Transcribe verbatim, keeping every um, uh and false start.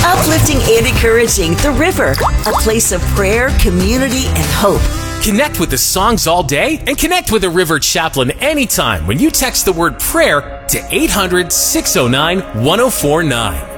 Uplifting and encouraging The River, a place of prayer, community, and hope. Connect with the songs all day and connect with a River Chaplain anytime when you text the word prayer to eight hundred, six oh nine, one oh four nine.